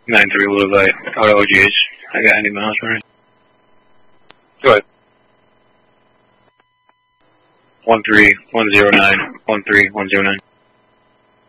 93 Levi, auto OGH. I got any miles running. Go ahead. 13109, 13109.